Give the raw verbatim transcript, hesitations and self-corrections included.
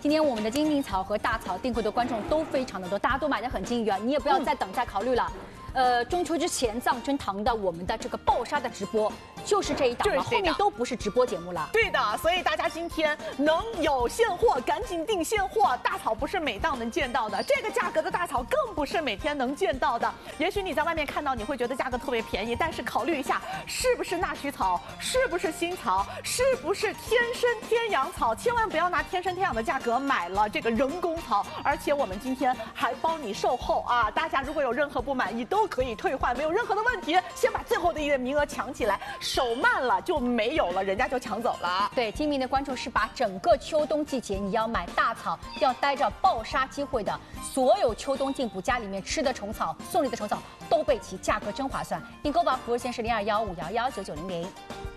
今天我们的金蜜草和大草订购的观众都非常的多，大家都买得很惊喜啊！你也不要再等、再考虑了。呃，中秋之前藏珍堂的我们的这个爆杀的直播就是这一档了，后面都不是直播节目了。 对的，所以大家今天能有现货，赶紧订现货。大草不是每档能见到的，这个价格的大草更不是每天能见到的。也许你在外面看到，你会觉得价格特别便宜，但是考虑一下，是不是纳须草，是不是新草，是不是天生天养草？千万不要拿天生天养的价格买了这个人工草，而且我们今天还包你售后啊！大家如果有任何不满意，都可以退换，没有任何的问题。先把最后的一个名额抢起来，手慢了就没有了，人家就抢走了。 对，精明的观众是把整个秋冬季节你要买大草，要带着爆杀机会的所有秋冬进补家里面吃的虫草、送礼的虫草都备齐，价格真划算。订购吧，服务线是零二幺五幺幺九九零零。